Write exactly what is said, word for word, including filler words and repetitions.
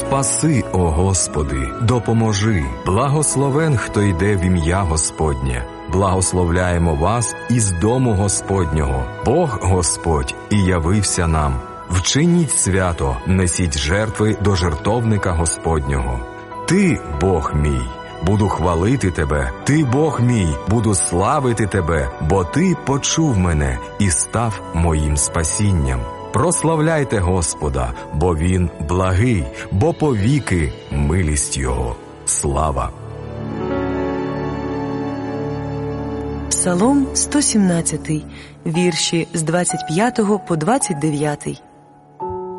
Спаси, о Господи, допоможи. Благословен, хто йде в ім'я Господнє. Благословляємо вас із дому Господнього. Бог Господь і явився нам. Вчиніть свято, несіть жертви до жертовника Господнього. Ти, Бог мій, буду хвалити Тебе, Ти, Бог мій, буду славити Тебе, бо Ти почув мене і став моїм спасінням. Прославляйте Господа, бо Він благий, бо повіки милість Його. Слава! Псалом сто сімнадцятий, вірші з двадцять п'ятого по двадцять дев'ятий.